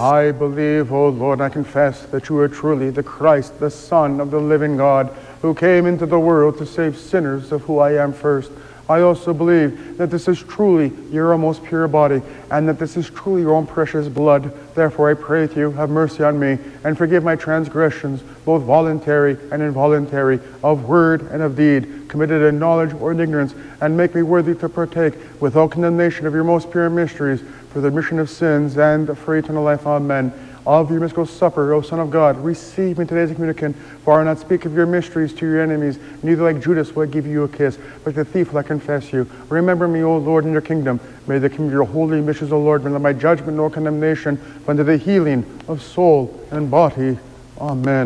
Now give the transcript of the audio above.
I believe, O Lord, I confess that you are truly the Christ, the Son of the living God, who came into the world to save sinners, of who I am first. I also believe that this is truly your most pure body, and that this is truly your own precious blood. Therefore I pray to you, have mercy on me, and forgive my transgressions, both voluntary and involuntary, of word and of deed, committed in knowledge or in ignorance, and make me worthy to partake without condemnation of your most pure mysteries, for the remission of sins and for eternal life. Amen. Of your mystical supper, O Son of God, receive me today as a communicant, for I will not speak of your mysteries to your enemies, neither like Judas will I give you a kiss, but the thief will I confess you. Remember me, O Lord, in your kingdom. May the kingdom of your holy mysteries, O Lord, bring not my judgment nor condemnation, but unto the healing of soul and body. Amen.